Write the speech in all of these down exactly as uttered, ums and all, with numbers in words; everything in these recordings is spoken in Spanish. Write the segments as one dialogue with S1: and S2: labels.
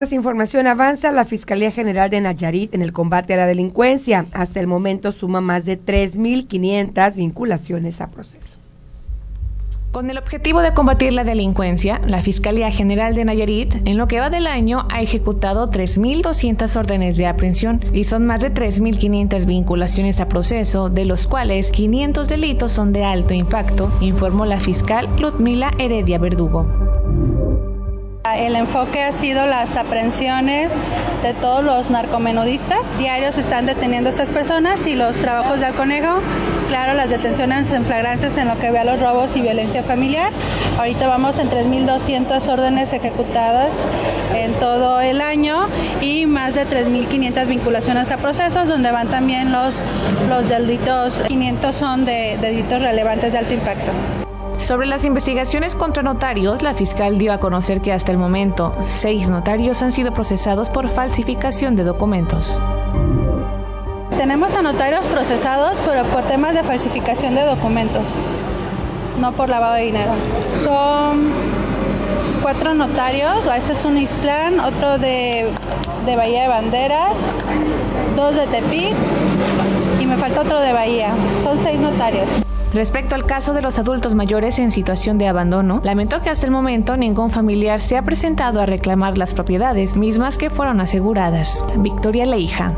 S1: Esta información avanza la Fiscalía General de Nayarit en el combate a la delincuencia. Hasta el momento suma más de tres mil quinientas vinculaciones a proceso.
S2: Con el objetivo de combatir la delincuencia, la Fiscalía General de Nayarit, en lo que va del año, ha ejecutado tres mil doscientas órdenes de aprehensión y son más de tres mil quinientas vinculaciones a proceso, de los cuales quinientos delitos son de alto impacto, informó la fiscal Ludmila Heredia Verdugo.
S3: El enfoque ha sido las aprehensiones de todos los narcomenudistas. Diarios están deteniendo a estas personas y los trabajos de conejo, claro, las detenciones en flagrancias en lo que ve a los robos y violencia familiar. Ahorita vamos en tres mil doscientas órdenes ejecutadas en todo el año y más de tres mil quinientas vinculaciones a procesos, donde van también los, los delitos, quinientos son de, de delitos relevantes de alto impacto.
S2: Sobre las investigaciones contra notarios, la fiscal dio a conocer que hasta el momento seis notarios han sido procesados por falsificación de documentos.
S3: Tenemos a notarios procesados, pero por temas de falsificación de documentos, no por lavado de dinero. Son cuatro notarios, ese es un Ixtlán, otro de, de Bahía de Banderas, dos de Tepic y me falta otro de Bahía. Son seis notarios.
S2: Respecto al caso de los adultos mayores en situación de abandono, lamentó que hasta el momento ningún familiar se ha presentado a reclamar las propiedades mismas que fueron aseguradas. Victoria Leija.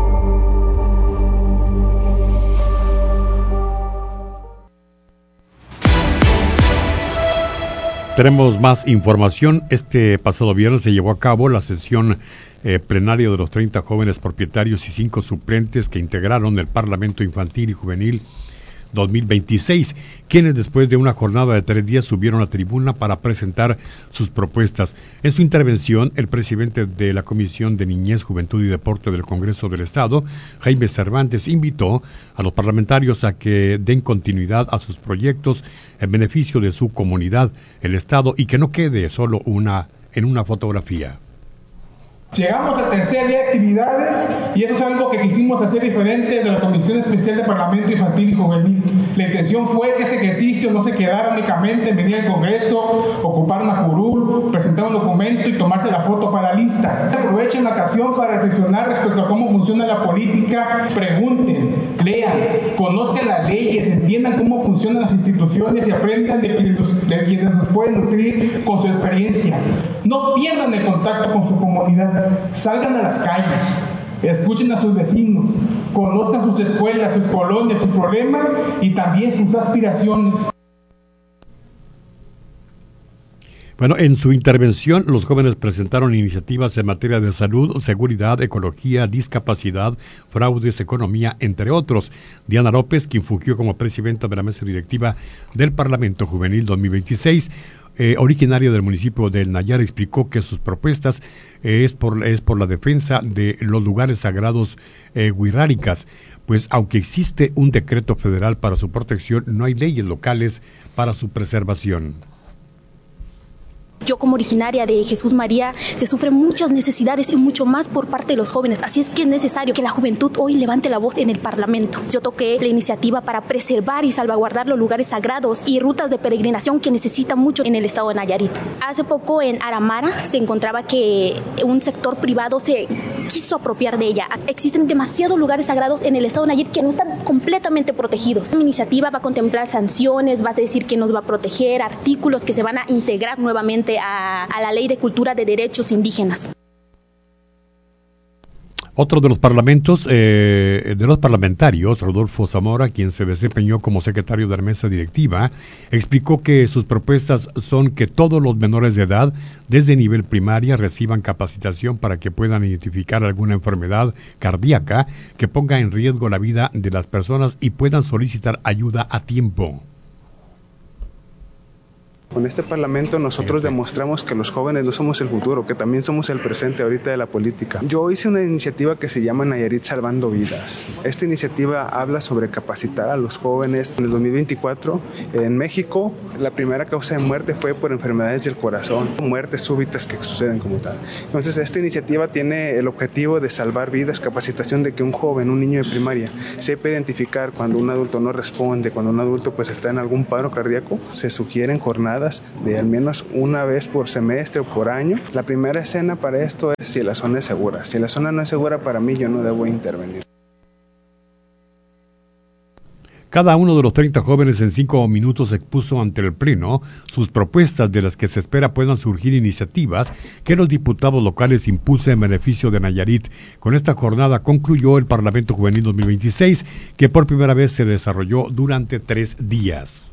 S4: Tenemos más información. Este pasado viernes se llevó a cabo la sesión eh, plenaria de los treinta jóvenes propietarios y cinco suplentes que integraron el Parlamento Infantil y Juvenil dos mil veintiséis, quienes después de una jornada de tres días subieron a tribuna para presentar sus propuestas. En su intervención, el presidente de la Comisión de Niñez, Juventud y Deporte del Congreso del Estado, Jaime Cervantes, invitó a los parlamentarios a que den continuidad a sus proyectos en beneficio de su comunidad, el Estado, y que no quede solo una en una fotografía.
S5: Llegamos al tercer día de actividades y eso es algo que quisimos hacer diferente de la Comisión Especial de Parlamento Infantil y Juvenil. La intención fue que ese ejercicio no se quedara únicamente en venir al Congreso, ocupar una curul, presentar un documento y tomarse la foto para la lista. Aprovechen la ocasión para reflexionar respecto a cómo funciona la política, pregunten, lean, conozcan las leyes, entiendan cómo funcionan las instituciones y aprendan de quienes, de quienes nos pueden nutrir con su experiencia. No pierdan el contacto con su comunidad. Salgan a las calles, escuchen a sus vecinos, conozcan sus escuelas, sus colonias, sus problemas y también sus aspiraciones.
S4: Bueno, en su intervención, los jóvenes presentaron iniciativas en materia de salud, seguridad, ecología, discapacidad, fraudes, economía, entre otros. Diana López, quien fungió como presidenta de la mesa directiva del Parlamento Juvenil dos mil veintiséis, eh, originaria del municipio del Nayar, explicó que sus propuestas eh, es, por, es por la defensa de los lugares sagrados eh, huiráricas, pues aunque existe un decreto federal para su protección, no hay leyes locales para su preservación.
S6: Yo como originaria de Jesús María, se sufren muchas necesidades y mucho más por parte de los jóvenes, así es que es necesario que la juventud hoy levante la voz en el Parlamento. Yo toqué la iniciativa para preservar y salvaguardar los lugares sagrados y rutas de peregrinación que necesitan mucho en el estado de Nayarit. Hace poco en Aramara se encontraba que un sector privado se quiso apropiar de ella. Existen demasiados lugares sagrados en el estado de Nayarit que no están completamente protegidos. Mi iniciativa va a contemplar sanciones, va a decir que nos va a proteger, artículos que se van a integrar nuevamente A, a la Ley de Cultura de Derechos Indígenas.
S4: Otro de los parlamentos, eh, de los parlamentarios, Rodolfo Zamora, quien se desempeñó como secretario de la mesa directiva, explicó que sus propuestas son que todos los menores de edad, desde nivel primaria, reciban capacitación para que puedan identificar alguna enfermedad cardíaca que ponga en riesgo la vida de las personas y puedan solicitar ayuda a tiempo.
S7: Con este Parlamento nosotros demostramos que los jóvenes no somos el futuro, que también somos el presente ahorita de la política. Yo hice una iniciativa que se llama Nayarit Salvando Vidas. Esta iniciativa habla sobre capacitar a los jóvenes. En el dos mil veinticuatro, en México, la primera causa de muerte fue por enfermedades del corazón, muertes súbitas que suceden como tal. Entonces, esta iniciativa tiene el objetivo de salvar vidas, capacitación de que un joven, un niño de primaria, sepa identificar cuando un adulto no responde, cuando un adulto pues está en algún paro cardíaco, se sugieren jornadas activadas de al menos una vez por semestre o por año. La primera escena para esto es si la zona es segura. Si la zona no es segura, para mí yo no debo intervenir.
S4: Cada uno de los treinta jóvenes en cinco minutos expuso ante el Pleno sus propuestas, de las que se espera puedan surgir iniciativas que los diputados locales impulsen en beneficio de Nayarit. Con esta jornada concluyó el Parlamento Juvenil dos mil veintiséis, que por primera vez se desarrolló durante tres días.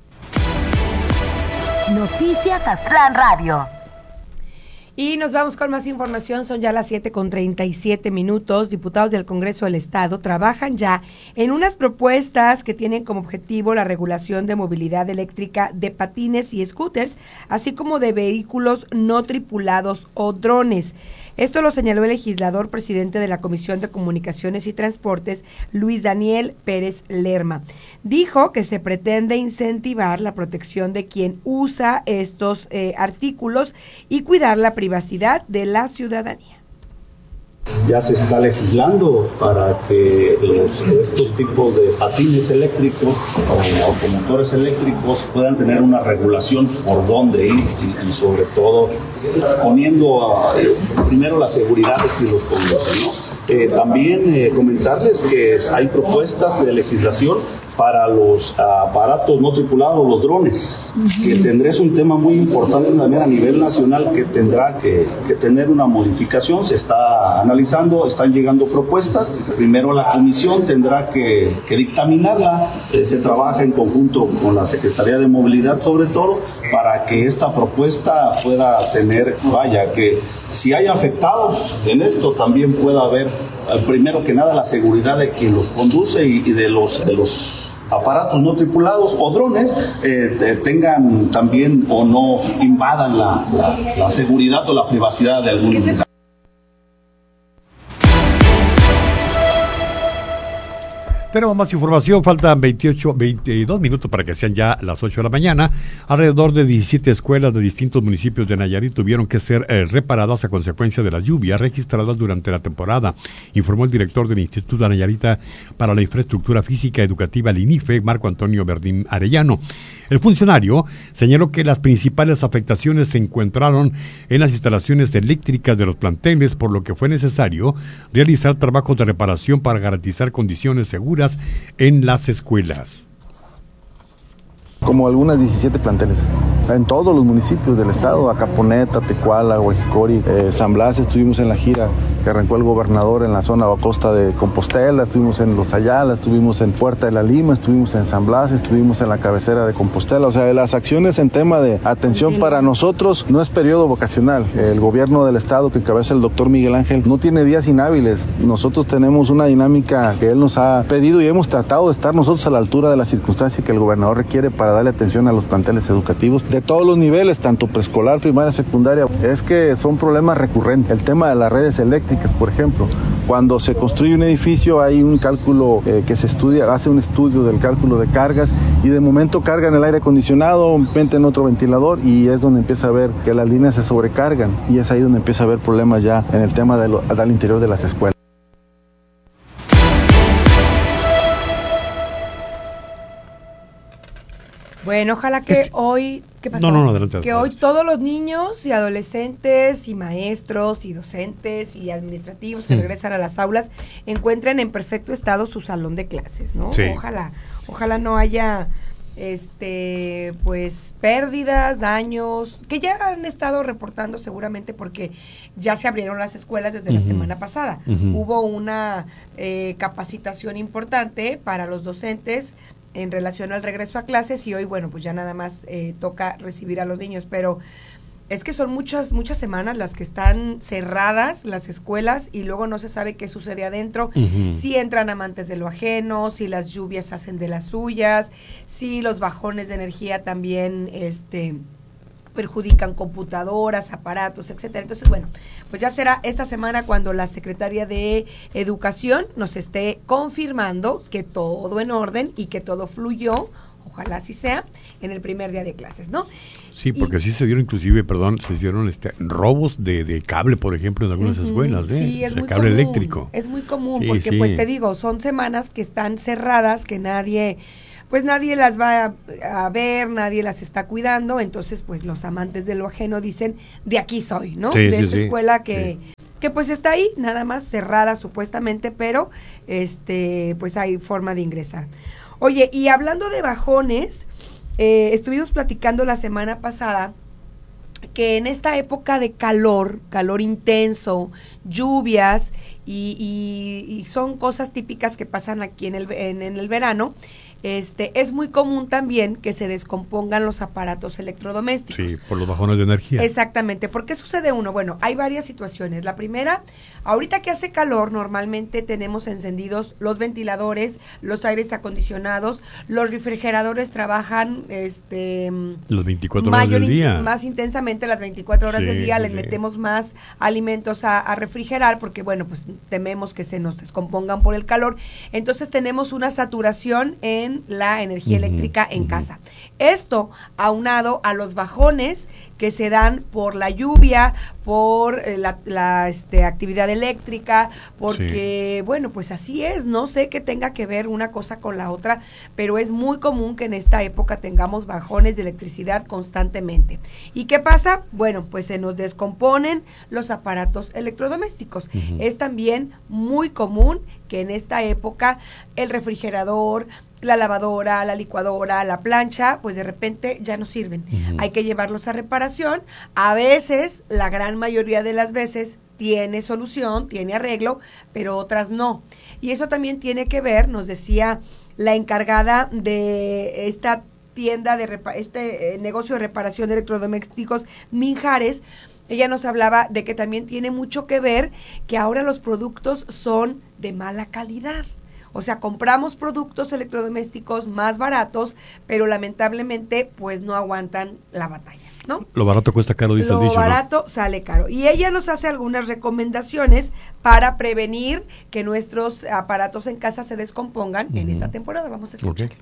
S8: Noticias Aztlán Radio.
S1: Y nos vamos con más información, son ya las siete con treinta y siete minutos. Diputados del Congreso del Estado trabajan ya en unas propuestas que tienen como objetivo la regulación de movilidad eléctrica de patines y scooters, así como de vehículos no tripulados o drones. Esto lo señaló el legislador presidente de la Comisión de Comunicaciones y Transportes, Luis Daniel Pérez Lerma. Dijo que se pretende incentivar la protección de quien usa estos eh, artículos y cuidar la privacidad de la ciudadanía.
S9: Ya se está legislando para que los, estos tipos de patines eléctricos o automotores eléctricos puedan tener una regulación por dónde ir y, y sobre todo poniendo a, primero la seguridad de quien los conduce, ¿no? Eh, también eh, comentarles que hay propuestas de legislación para los uh, aparatos no tripulados, los drones, uh-huh. que tendrá es un tema muy importante también a nivel nacional que tendrá que, que tener una modificación. Se está analizando, están llegando propuestas. Primero la comisión tendrá que, que dictaminarla. Eh, se trabaja en conjunto con la Secretaría de Movilidad, sobre todo, para que esta propuesta pueda tener, vaya, que si hay afectados en esto, también pueda haber, eh, primero que nada, la seguridad de quien los conduce y, y de los de los aparatos no tripulados o drones eh, eh, tengan también o no invadan la, la, la seguridad o la privacidad de algunos lugares.
S4: Tenemos más información, faltan veintiocho, veintidós minutos para que sean ya las ocho de la mañana. Alrededor de diecisiete escuelas de distintos municipios de Nayarit tuvieron que ser eh, reparadas a consecuencia de las lluvias registradas durante la temporada, informó el director del Instituto Nayarita para la Infraestructura Física Educativa, el INIFE, Marco Antonio Verdín Arellano. El funcionario señaló que las principales afectaciones se encontraron en las instalaciones eléctricas de los planteles, por lo que fue necesario realizar trabajos de reparación para garantizar condiciones seguras en las escuelas.
S10: Como algunas diecisiete planteles en todos los municipios del estado, Acaponeta, Tecuala, Guajicori, eh, San Blas. Estuvimos en la gira que arrancó el gobernador en la zona o costa de Compostela, estuvimos en Los Ayala, estuvimos en Puerta de la Lima, estuvimos en San Blas, estuvimos en la cabecera de Compostela. O sea, las acciones en tema de atención para nosotros no es periodo vocacional. El gobierno del estado que encabeza el doctor Miguel Ángel no tiene días inhábiles. Nosotros tenemos una dinámica que él nos ha pedido y hemos tratado de estar nosotros a la altura de la circunstancia que el gobernador requiere para darle atención a los planteles educativos de todos los niveles, tanto preescolar, primaria, secundaria. Es que son problemas recurrentes. El tema de las redes eléctricas, por ejemplo, cuando se construye un edificio hay un cálculo eh, que se estudia, hace un estudio del cálculo de cargas y de momento cargan el aire acondicionado, meten otro ventilador y es donde empieza a ver que las líneas se sobrecargan y es ahí donde empieza a haber problemas ya en el tema de lo, al interior de las escuelas.
S1: Bueno, ojalá que este... hoy, ¿qué pasó?
S4: No, no, no, adelante,
S1: que hoy todos los niños y adolescentes y maestros y docentes y administrativos que mm. regresan a las aulas encuentren en perfecto estado su salón de clases, ¿no?
S4: Sí.
S1: Ojalá, ojalá no haya, este, pues, pérdidas, daños, que ya han estado reportando seguramente porque ya se abrieron las escuelas desde uh-huh. la semana pasada. Uh-huh. Hubo una eh, capacitación importante para los docentes en relación al regreso a clases y hoy, bueno, pues ya nada más eh, toca recibir a los niños, pero es que son muchas, muchas semanas las que están cerradas las escuelas y luego no se sabe qué sucede adentro, uh-huh. si entran amantes de lo ajeno, si las lluvias hacen de las suyas, si los bajones de energía también, este... perjudican computadoras, aparatos, etcétera. Entonces, bueno, pues ya será esta semana cuando la Secretaría de Educación nos esté confirmando que todo en orden y que todo fluyó, ojalá así sea, en el primer día de clases, ¿no?
S4: Sí, porque y, sí se dieron inclusive, perdón, se hicieron este robos de, de cable, por ejemplo, en algunas uh-huh, escuelas, ¿eh?
S1: Sí, es
S4: o sea,
S1: muy
S4: cable
S1: común,
S4: eléctrico.
S1: Es muy común,
S4: sí,
S1: porque
S4: sí.
S1: pues te digo, son semanas que están cerradas, que nadie pues nadie las va a, a ver, nadie las está cuidando, entonces pues los amantes de lo ajeno dicen, de aquí soy, ¿no?
S4: Sí,
S1: de
S4: sí,
S1: esta
S4: sí.
S1: escuela que...
S4: Sí.
S1: que pues está ahí, nada más cerrada supuestamente, pero este pues hay forma de ingresar. Oye, y hablando de bajones, eh, estuvimos platicando la semana pasada que en esta época de calor, calor intenso, lluvias, y, y, y son cosas típicas que pasan aquí en el, en, en el verano, este es muy común también que se descompongan los aparatos electrodomésticos.
S4: Sí, por los bajones de energía.
S1: Exactamente. ¿Por qué sucede uno? Bueno, hay varias situaciones. La primera, ahorita que hace calor, normalmente tenemos encendidos los ventiladores, los aires acondicionados, los refrigeradores trabajan este
S4: las veinticuatro horas del día.
S1: Más intensamente las veinticuatro horas
S4: Sí,
S1: del día,
S4: sí,
S1: les
S4: sí.
S1: metemos más alimentos a, a refrigerar porque, bueno, pues tememos que se nos descompongan por el calor. Entonces tenemos una saturación en la energía
S4: Uh-huh,
S1: eléctrica en
S4: uh-huh.
S1: casa. Esto aunado a los bajones que se dan por la lluvia, por eh, la, la este, actividad eléctrica, porque, sí. bueno, pues así es, no sé qué tenga que ver una cosa con la otra, pero es muy común que en esta época tengamos bajones de electricidad constantemente. ¿Y qué pasa? Bueno, pues se nos descomponen los aparatos electrodomésticos. Uh-huh. Es también muy común que en esta época el refrigerador, la lavadora, la licuadora, la plancha, pues de repente ya no sirven. Uh-huh. Hay que llevarlos a reparación. A veces, la gran mayoría de las veces, tiene solución, tiene arreglo, pero otras no. Y eso también tiene que ver, nos decía la encargada de esta tienda, de repa- este eh, negocio de reparación de electrodomésticos, Minjares. Ella nos hablaba de que también tiene mucho que ver que ahora los productos son de mala calidad. O sea, compramos productos electrodomésticos más baratos, pero lamentablemente pues no aguantan la batalla, ¿no?
S4: Lo barato cuesta caro, dice
S1: Lo
S4: el dicho,
S1: Lo barato
S4: ¿no?
S1: sale caro. Y ella nos hace algunas recomendaciones para prevenir que nuestros aparatos en casa se descompongan uh-huh. en esta temporada. Vamos a escuchar. Okay.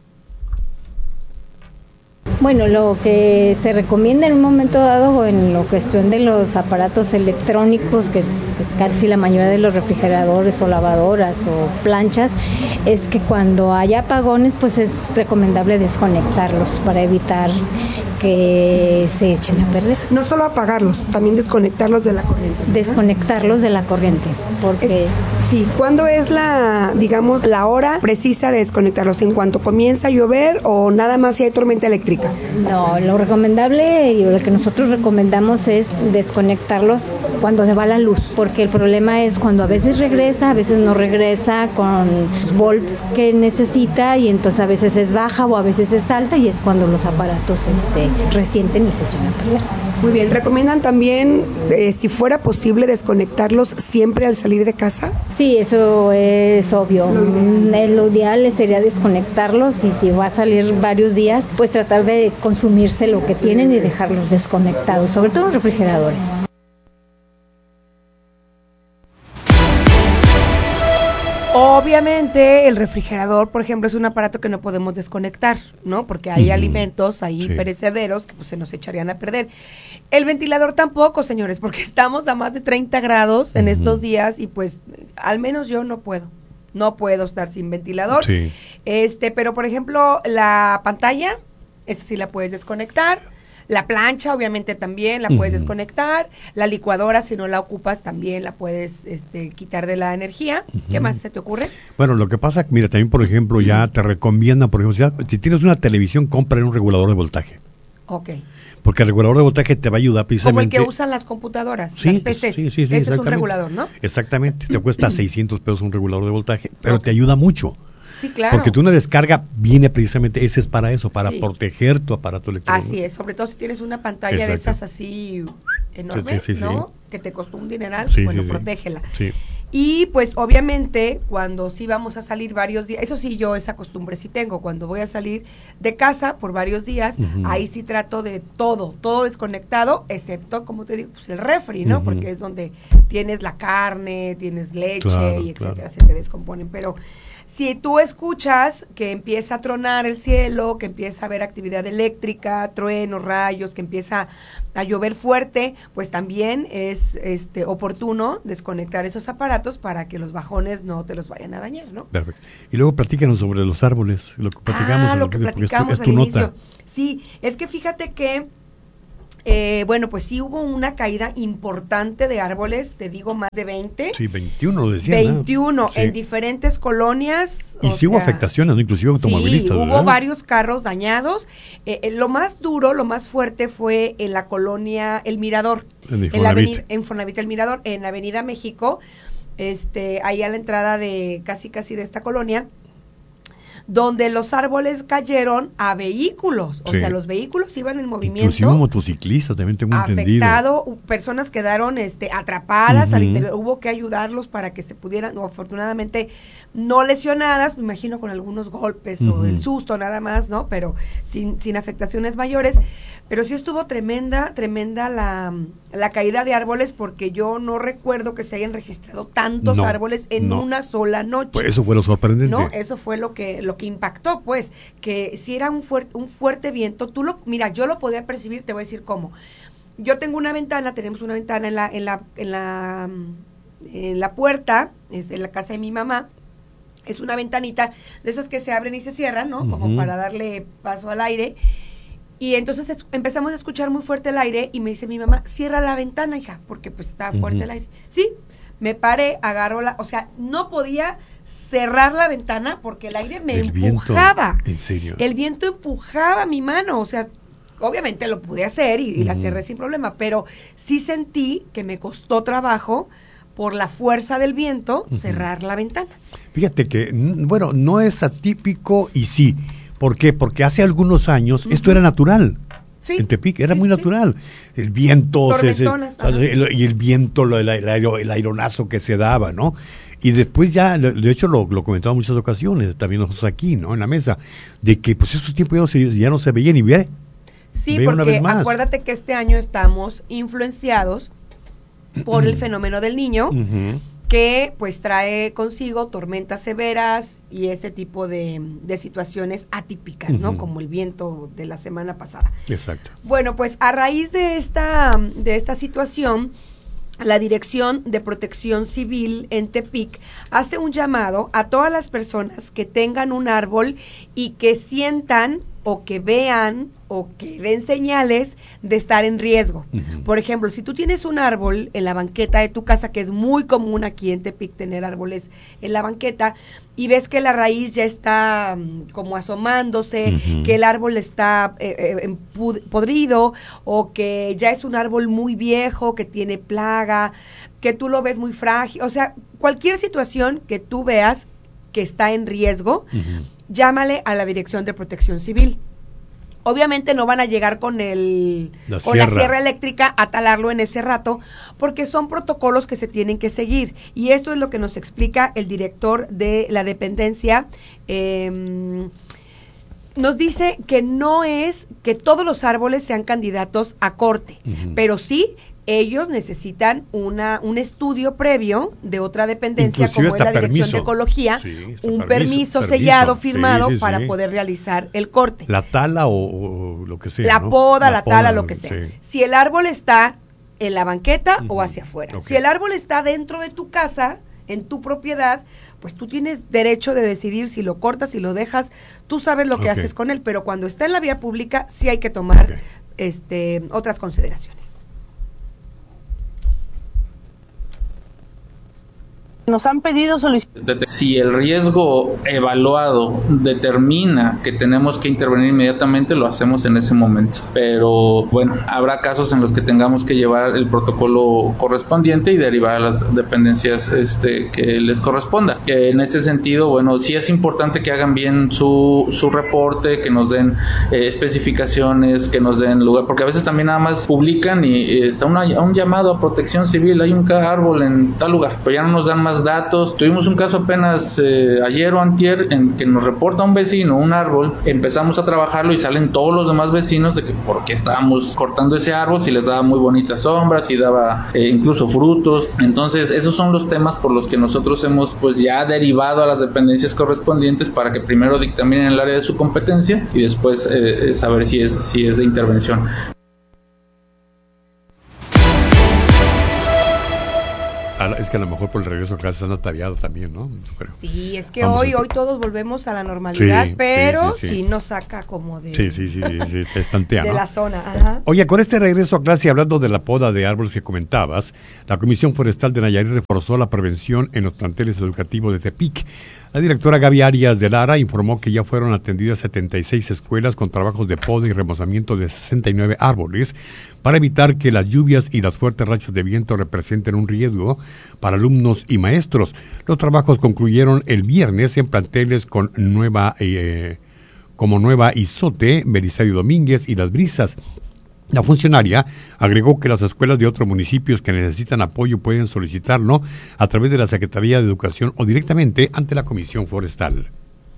S11: Bueno, lo que se recomienda en un momento dado en la cuestión de los aparatos electrónicos, que es casi la mayoría de los refrigeradores o lavadoras o planchas, es que cuando haya apagones, pues es recomendable desconectarlos para evitar que se echen a perder.
S1: No solo apagarlos, también desconectarlos de la corriente, ¿no?
S11: Desconectarlos de la corriente, porque...
S1: Es, sí, ¿cuándo es la, digamos, la hora precisa de desconectarlos? ¿En cuanto comienza a llover o nada más si hay tormenta eléctrica?
S11: No, lo recomendable y lo que nosotros recomendamos es desconectarlos cuando se va la luz, porque el problema es cuando a veces regresa, a veces no regresa con los volts que necesita y entonces a veces es baja o a veces es alta y es cuando los aparatos este, resienten y se echan a perder.
S1: Muy bien, ¿recomiendan también, eh, si fuera posible, desconectarlos siempre al salir de casa?
S11: Sí, eso es obvio. Lo ideal, lo ideal sería desconectarlos y si va a salir varios días, pues tratar de consumirse lo que tienen y dejarlos desconectados, sobre todo los refrigeradores.
S1: Obviamente el refrigerador, por ejemplo, es un aparato que no podemos desconectar, ¿no? Porque hay uh-huh. alimentos ahí sí. perecederos que pues, se nos echarían a perder. El ventilador tampoco, señores, porque estamos a más de treinta grados en uh-huh. estos días y pues al menos yo no puedo. No puedo estar sin ventilador.
S4: Sí.
S1: Este, pero por ejemplo, la pantalla, esa sí la puedes desconectar. La plancha, obviamente, también la puedes uh-huh. desconectar. La licuadora, si no la ocupas, también la puedes este, quitar de la energía. Uh-huh. ¿Qué más se te ocurre?
S4: Bueno, lo que pasa, mira, también, por ejemplo, ya te recomiendan, por ejemplo, si, ya, si tienes una televisión, compra un regulador de voltaje.
S1: Ok.
S4: Porque el regulador de voltaje te va a ayudar precisamente...
S1: Como el que usan las computadoras,
S4: sí,
S1: las P Cs.
S4: Sí, sí, sí,
S1: ese es un regulador, ¿no?
S4: Exactamente. Te cuesta seiscientos pesos un regulador de voltaje, pero okay. te ayuda mucho.
S1: Sí, claro.
S4: Porque tú una descarga viene precisamente, ese es para eso, para sí. proteger tu aparato electrónico.
S1: Así es, sobre todo si tienes una pantalla Exacto. de esas así enormes,
S4: sí, sí, sí,
S1: ¿no?
S4: Sí.
S1: Que te costó un dineral,
S4: sí,
S1: bueno,
S4: sí,
S1: protégela.
S4: Sí.
S1: Y pues obviamente cuando sí vamos a salir varios días, eso sí yo esa costumbre sí tengo, cuando voy a salir de casa por varios días, uh-huh. ahí sí trato de todo, todo desconectado, excepto, como te digo, pues el refri, ¿no? Uh-huh. Porque es donde tienes la carne, tienes leche
S4: claro,
S1: y etcétera,
S4: claro.
S1: se te descomponen, pero Si tú escuchas que empieza a tronar el cielo, que empieza a haber actividad eléctrica, truenos, rayos, que empieza a llover fuerte, pues también es este oportuno desconectar esos aparatos para que los bajones no te los vayan a dañar, ¿no?
S4: Perfecto. Y luego platícanos sobre los árboles, lo que platicamos.
S1: Ah, lo que platicamos es tu, es tu al inicio. Nota. Sí, es que fíjate que Eh, bueno, pues sí hubo una caída importante de árboles, te digo más de veinte.
S4: Sí, veintiuno decían.
S1: veintiuno ¿no? Sí. En diferentes colonias.
S4: Y sí hubo afectaciones, ¿no? Inclusive automovilistas.
S1: Sí, hubo
S4: ¿verdad?
S1: varios carros dañados. Eh, eh, lo más duro, lo más fuerte fue en la colonia El Mirador.
S4: En,
S1: en la avenida, en Infonavit El Mirador, en Avenida México, este, ahí a la entrada de casi casi de esta colonia, donde los árboles cayeron a vehículos, o sí. sea, los vehículos iban en movimiento.
S4: Inclusive motociclistas, también tengo entendido.
S1: Afectado, personas quedaron este, atrapadas uh-huh. al interior, hubo que ayudarlos para que se pudieran, o afortunadamente no lesionadas, me imagino con algunos golpes uh-huh. o el susto nada más, ¿no? Pero sin, sin afectaciones mayores. Pero sí estuvo tremenda, tremenda la, la caída de árboles, porque yo no recuerdo que se hayan registrado tantos no, árboles en no. una sola noche.
S4: Pues eso fue lo sorprendente.
S1: No, eso fue lo que lo que impactó, pues, que si era un fuerte un fuerte viento, tú lo, mira, yo lo podía percibir, te voy a decir cómo. Yo tengo una ventana, tenemos una ventana en la en la en la en la puerta, es en la casa de mi mamá. Es una ventanita de esas que se abren y se cierran, ¿no? Como uh-huh. para darle paso al aire. Y entonces es, empezamos a escuchar muy fuerte el aire y me dice mi mamá, cierra la ventana, hija, porque pues está fuerte uh-huh. el aire. Sí, me paré, agarro la, o sea, no podía cerrar la ventana porque el aire me el empujaba.
S4: Viento, ¿en serio?
S1: El viento empujaba mi mano, o sea, obviamente lo pude hacer y, y uh-huh. la cerré sin problema, pero sí sentí que me costó trabajo por la fuerza del viento uh-huh. cerrar la ventana. Fíjate que, bueno, no es atípico y sí. ¿Por qué? Porque hace algunos años uh-huh. esto era natural. Sí, en Tepic era sí, muy sí. natural. El viento se, se, el, y el viento, lo, el, el, el aironazo que se daba, ¿no? Y después ya, de hecho lo, lo comentaba en muchas ocasiones, también nosotros aquí, ¿no? En la mesa, de que pues esos tiempos ya no se, ya no se veían y ve. Sí, porque acuérdate que este año estamos influenciados por el fenómeno del Niño, uh-huh. que pues trae consigo tormentas severas y este tipo de, de situaciones atípicas, uh-huh. ¿no? Como el viento de la semana pasada.
S4: Exacto.
S1: Bueno, pues a raíz de esta, de esta situación, la Dirección de Protección Civil en Tepic hace un llamado a todas las personas que tengan un árbol y que sientan o que vean o que den señales de estar en riesgo. Uh-huh. Por ejemplo, si tú tienes un árbol en la banqueta de tu casa, que es muy común aquí en Tepic tener árboles en la banqueta, y ves que la raíz ya está um, como asomándose, uh-huh. que el árbol está eh, eh, podrido, o que ya es un árbol muy viejo, que tiene plaga, que tú lo ves muy frágil, o sea, cualquier situación que tú veas que está en riesgo, uh-huh. llámale a la Dirección de Protección Civil. Obviamente no van a llegar con el la con la sierra eléctrica a talarlo en ese rato, porque son protocolos que se tienen que seguir. Y esto es lo que nos explica el director de la dependencia. Eh, nos dice que no es que todos los árboles sean candidatos a corte, uh-huh. pero sí ellos necesitan una un estudio previo de otra dependencia, inclusive como es la Dirección permiso. de Ecología, sí, un permiso, permiso sellado, permiso. firmado, sí, sí, para sí. poder realizar el corte.
S4: La tala o, o lo que sea,
S1: La
S4: ¿no?
S1: poda, la, la
S4: poda,
S1: tala, lo que sea. Sí. Si el árbol está en la banqueta uh-huh. o hacia afuera. Okay. Si el árbol está dentro de tu casa, en tu propiedad, pues tú tienes derecho de decidir si lo cortas, si lo dejas, tú sabes lo que okay. haces con él, pero cuando está en la vía pública sí hay que tomar okay. este otras consideraciones.
S12: Nos han pedido solicitar.
S13: Si el riesgo evaluado determina que tenemos que intervenir inmediatamente, lo hacemos en ese momento. Pero bueno, habrá casos en los que tengamos que llevar el protocolo correspondiente y derivar a las dependencias este, que les corresponda. En este sentido, bueno, sí es importante que hagan bien su, su reporte, que nos den eh, especificaciones, que nos den lugar, porque a veces también nada más publican y eh, está una, un llamado a protección civil, hay un árbol en tal lugar, pero ya no nos dan más más datos. Tuvimos un caso apenas eh, ayer o antier en que nos reporta un vecino un árbol, empezamos a trabajarlo y salen todos los demás vecinos de que por qué estábamos cortando ese árbol, si les daba muy bonitas sombras, si daba eh, incluso frutos. Entonces esos son los temas por los que nosotros hemos pues ya derivado a las dependencias correspondientes para que primero dictaminen el área de su competencia y después eh, saber si es, si es de intervención.
S4: Es que a lo mejor por el regreso a clases han atareado también, ¿no? Pero
S1: sí, es que
S4: hoy
S1: a... hoy todos volvemos a la normalidad, sí, pero sí, sí, sí. sí nos saca como de,
S4: sí, sí, sí, sí, sí, estantea,
S1: de
S4: ¿no?
S1: la zona. Ajá.
S4: Oye, con este regreso a clase, hablando de la poda de árboles que comentabas, la Comisión Forestal de Nayarit reforzó la prevención en los planteles educativos de Tepic. La directora Gaby Arias de Lara informó que ya fueron atendidas setenta y seis escuelas con trabajos de poda y remozamiento de sesenta y nueve árboles para evitar que las lluvias y las fuertes rachas de viento representen un riesgo para alumnos y maestros. Los trabajos concluyeron el viernes en planteles con Nueva, eh, como Nueva Izote, Belisario Domínguez y Las Brisas. La funcionaria agregó que las escuelas de otros municipios que necesitan apoyo pueden solicitarlo a través de la Secretaría de Educación o directamente ante la Comisión Forestal.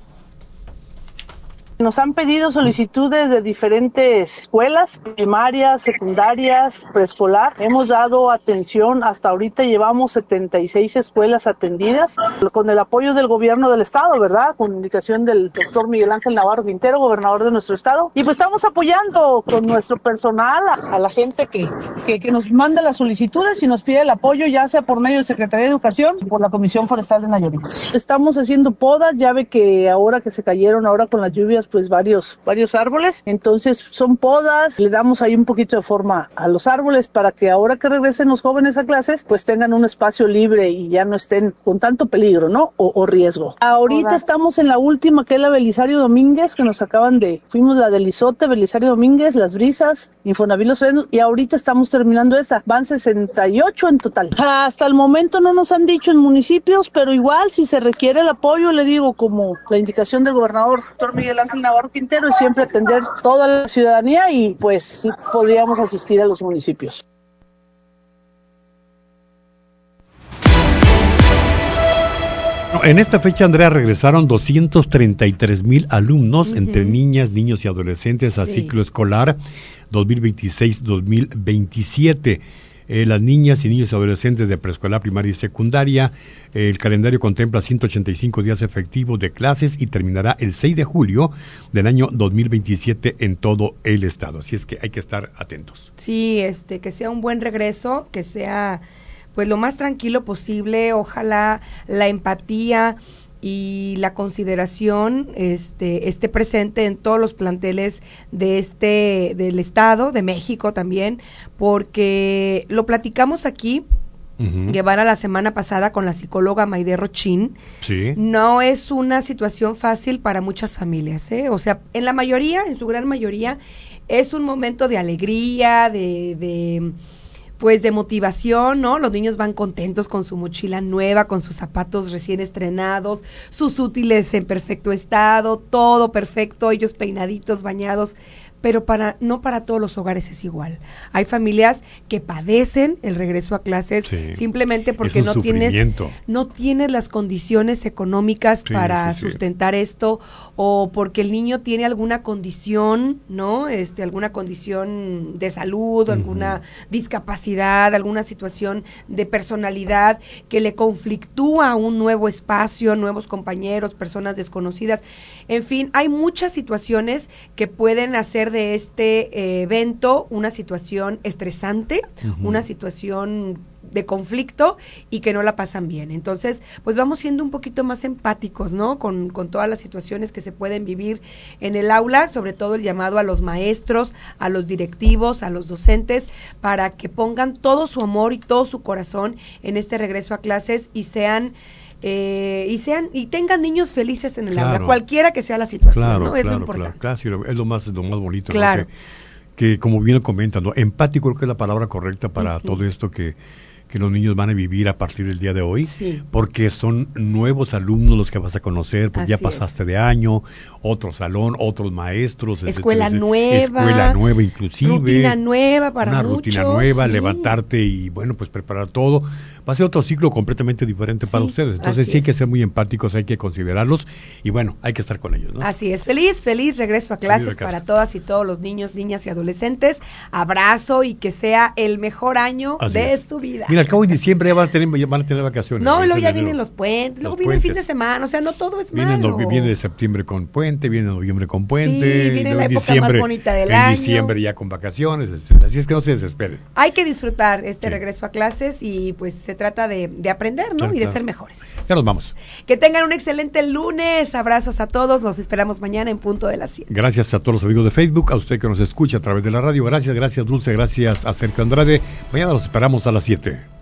S12: Nos han pedido solicitudes de diferentes escuelas, primarias, secundarias, preescolar. Hemos dado atención, hasta ahorita llevamos setenta y seis escuelas atendidas, con el apoyo del gobierno del estado, ¿verdad? Con indicación del doctor Miguel Ángel Navarro Quintero, gobernador de nuestro estado. Y pues estamos apoyando con nuestro personal a, a la gente que, que, que nos manda las solicitudes y nos pide el apoyo, ya sea por medio de Secretaría de Educación o por la Comisión Forestal de Nayarit. Estamos haciendo podas, ya ve que ahora que se cayeron, ahora con las lluvias, pues varios, varios árboles, entonces son podas, le damos ahí un poquito de forma a los árboles para que ahora que regresen los jóvenes a clases, pues tengan un espacio libre y ya no estén con tanto peligro, ¿no? O, o riesgo. Ahorita Hola. Estamos en la última, que es la Belisario Domínguez, que nos acaban de, fuimos la del Izote, Belisario Domínguez, Las Brisas, Infonavit Los Frenos, y ahorita estamos terminando esta, van sesenta y ocho en total. Hasta el momento no nos han dicho en municipios, pero igual si se requiere el apoyo, le digo, como la indicación del gobernador, doctor Miguel Ángel Navarro Quintero, es siempre atender toda la ciudadanía y pues sí podríamos asistir a los municipios.
S4: En esta fecha, Andrea, regresaron doscientos treinta y tres mil alumnos, uh-huh. entre niñas, niños y adolescentes sí. a ciclo escolar dos mil veintiséis dos mil veintisiete. Eh, las niñas y niños y adolescentes de preescolar, primaria y secundaria. Eh, el calendario contempla ciento ochenta y cinco días efectivos de clases y terminará el seis de julio del año dos mil veintisiete en todo el estado. Así es que hay que estar atentos.
S1: Sí, este, que sea un buen regreso, que sea pues lo más tranquilo posible. Ojalá la empatía y la consideración este esté presente en todos los planteles de este del estado de México también, porque lo platicamos aquí. Uh-huh. Guevara la semana pasada con la psicóloga Maide Rochín. Sí. No es una situación fácil para muchas familias, ¿eh? O sea, en la mayoría, en su gran mayoría, es un momento de alegría, de, de pues de motivación, ¿no? Los niños van contentos con su mochila nueva, con sus zapatos recién estrenados, sus útiles en perfecto estado, todo perfecto, ellos peinaditos, bañados, pero para no para todos los hogares es igual. Hay familias que padecen el regreso a clases sí. simplemente porque no tienes no tienes las condiciones económicas sí, para sí, sustentar sí. esto, o porque el niño tiene alguna condición, ¿no? Este alguna condición de salud, uh-huh. alguna discapacidad, alguna situación de personalidad que le conflictúa un nuevo espacio, nuevos compañeros, personas desconocidas. En fin, hay muchas situaciones que pueden hacer de este eh, evento una situación estresante, uh-huh. una situación de conflicto y que no la pasan bien. Entonces, pues vamos siendo un poquito más empáticos, ¿no? Con, con todas las situaciones que se pueden vivir en el aula, sobre todo el llamado a los maestros, a los directivos, a los docentes, para que pongan todo su amor y todo su corazón en este regreso a clases y sean Eh, y sean y tengan niños felices en el claro. aula, cualquiera que sea la situación,
S4: claro,
S1: ¿no? Es
S4: claro,
S1: lo importante.
S4: Claro, claro, es lo más, lo más bonito,
S1: claro.
S4: ¿no? que, que como bien lo comentan, ¿no? Empático creo que es la palabra correcta para uh-huh. todo esto que, que los niños van a vivir a partir del día de hoy, sí. porque son nuevos alumnos los que vas a conocer, pues Así ya pasaste es. de año, otro salón, otros maestros,
S1: escuela
S4: etcétera,
S1: nueva,
S4: escuela nueva inclusive,
S1: rutina nueva para
S4: una
S1: muchos,
S4: rutina nueva,
S1: sí.
S4: levantarte y bueno, pues preparar todo. va a ser otro ciclo completamente diferente sí, para ustedes. Entonces sí hay que ser muy empáticos, hay que considerarlos y bueno, hay que estar con ellos, ¿no?
S1: Así es. Feliz, feliz regreso a clases para todas y todos los niños, niñas y adolescentes. Abrazo y que sea el mejor año Así de es. su vida.
S4: Mira, al cabo en diciembre ya van a tener, van a tener vacaciones.
S1: No, luego ya vienen los puentes, luego los viene puentes. el fin de semana, o sea, no todo es
S4: viene
S1: malo.
S4: No, viene de septiembre con puente, viene noviembre con puente.
S1: Sí, viene la época
S4: diciembre,
S1: más bonita del
S4: en
S1: año.
S4: En diciembre ya con vacaciones, así es que no se desesperen.
S1: Hay que disfrutar este sí. regreso a clases y pues se trata de, de aprender, ¿no?
S4: Claro,
S1: y de
S4: claro.
S1: ser mejores.
S4: Ya nos vamos.
S1: Que tengan un excelente lunes, abrazos a todos, nos esperamos mañana en punto de las siete.
S4: Gracias a todos los amigos de Facebook, a usted que nos escucha a través de la radio, gracias, gracias Dulce, gracias a Sergio Andrade, mañana los esperamos a las siete.